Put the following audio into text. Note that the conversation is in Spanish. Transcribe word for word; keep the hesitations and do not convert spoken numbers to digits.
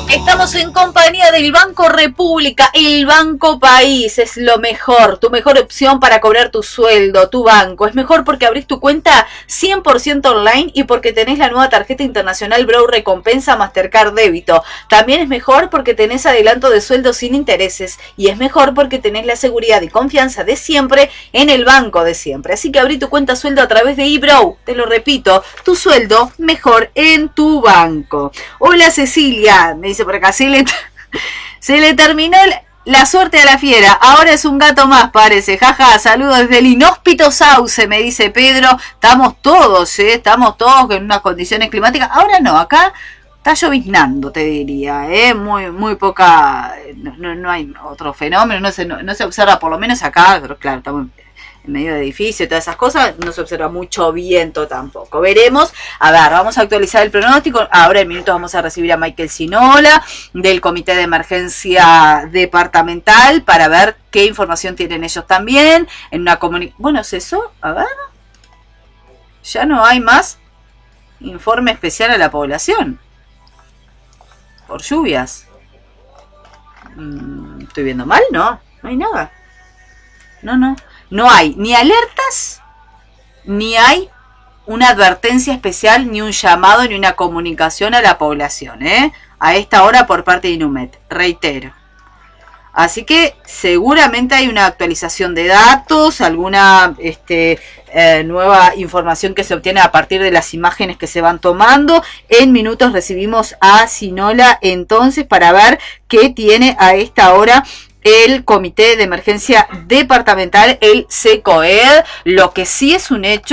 Estamos en compañía del Banco República, el Banco País, es lo mejor, tu mejor opción para cobrar tu sueldo, tu banco. Es mejor porque abrís tu cuenta cien por ciento online y porque tenés la nueva tarjeta internacional Bro Recompensa Mastercard Débito. También es mejor porque tenés adelanto de sueldo sin intereses y es mejor porque tenés la seguridad y confianza de siempre en el banco de siempre. Así que abrí tu cuenta sueldo a través de eBrow, te lo repito, tu sueldo mejor en tu banco. Hola Cecilia, me dice por acá, se le, se le terminó la suerte a la fiera, ahora es un gato más parece, jaja, saludos desde el inhóspito Sauce, me dice Pedro, estamos todos, ¿eh? estamos todos en unas condiciones climáticas, ahora no, acá está lloviznando te diría, ¿eh? muy muy poca, no, no, no hay otro fenómeno, no se, no, no se observa por lo menos acá, pero claro, estamos en medio de edificio y todas esas cosas, no se observa mucho viento tampoco. Veremos, a ver, vamos a actualizar el pronóstico, ahora en minutos vamos a recibir a Michael Sinola del Comité de Emergencia Departamental para ver qué información tienen ellos también, en una comunicación, bueno, es eso, a ver, ya no hay más informe especial a la población por lluvias. Mm, ¿estoy viendo mal? No, no hay nada. No, no. No hay ni alertas, ni hay una advertencia especial, ni un llamado, ni una comunicación a la población, ¿eh? A esta hora por parte de INUMED, reitero. Así que seguramente hay una actualización de datos, alguna este, eh, nueva información que se obtiene a partir de las imágenes que se van tomando. En minutos recibimos a Sinola entonces para ver qué tiene a esta hora el Comité de Emergencia Departamental, el SECOED. Lo que sí es un hecho